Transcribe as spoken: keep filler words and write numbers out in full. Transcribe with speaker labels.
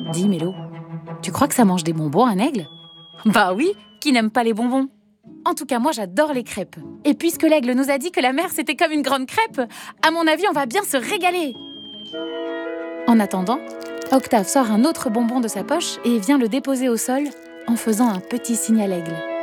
Speaker 1: Dis, Mélo, tu crois que ça mange des bonbons, un aigle? Bah oui, qui n'aime pas les bonbons? En tout cas, moi, j'adore les crêpes. Et puisque l'aigle nous a dit que la mer, c'était comme une grande crêpe, à mon avis, on va bien se régaler. En attendant, Octave sort un autre bonbon de sa poche et vient le déposer au sol en faisant un petit signe à l'aigle.